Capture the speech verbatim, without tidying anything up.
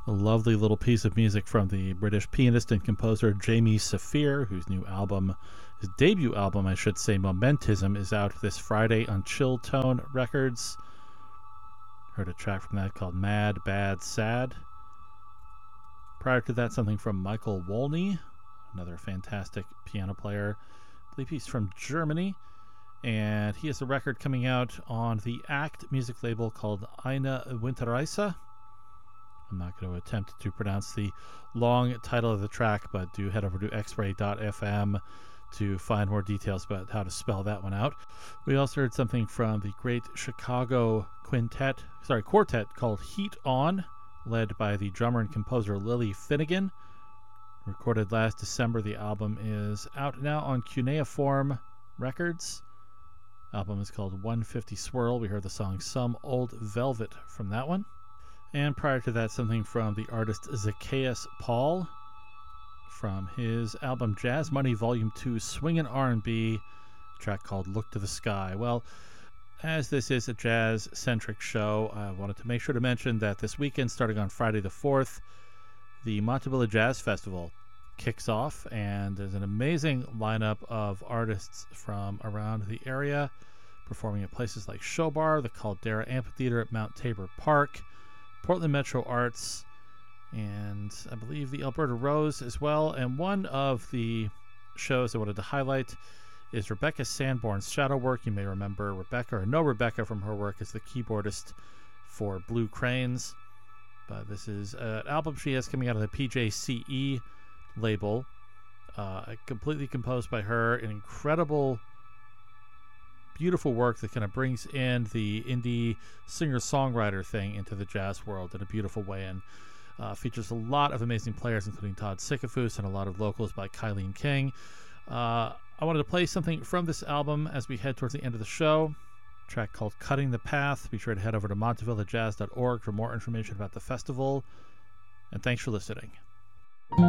A lovely little piece of music from the British pianist and composer Jamie Saphir, whose new album, his debut album, I should say, Momentism, is out this Friday on Chill Tone Records. Heard a track from that called Mad, Bad, Sad. Prior to that, something from Michael Wolny, another fantastic piano player. I believe he's from Germany. And he has a record coming out on the ACT music label called Eine Winterreise. I'm not going to attempt to pronounce the long title of the track, but do head over to x ray dot f m to find more details about how to spell that one out. We also heard something from the great Chicago quintet, sorry, quartet called Heat On, led by the drummer and composer Lily Finnegan. Recorded last December, the album is out now on Cuneiform Records. Album is called one fifty Swirl. We heard the song Some Old Velvet from that one. And prior to that, something from the artist Zacchaeus Paul from his album Jazz Money Volume two, Swingin' R and B, a track called Look to the Sky. Well, as this is a jazz-centric show, I wanted to make sure to mention that this weekend, starting on Friday the fourth, the Montebello Jazz Festival kicks off, and there's an amazing lineup of artists from around the area performing at places like Showbar, the Caldera Amphitheater at Mount Tabor Park, Portland Metro Arts, and I believe the Alberta Rose as well. And one of the shows I wanted to highlight is Rebecca Sanborn's shadow work. You may remember Rebecca, or know Rebecca from her work as the keyboardist for Blue Cranes. But this is an album she has coming out of the P J C E label, uh, completely composed by her, an incredible, beautiful work that kind of brings in the indie singer-songwriter thing into the jazz world in a beautiful way, and uh, features a lot of amazing players, including Todd Sikafus and a lot of locals by Kylene King. Uh, I wanted to play something from this album as we head towards the end of the show. A track called Cutting the Path. Be sure to head over to montebello jazz dot org for more information about the festival, and thanks for listening.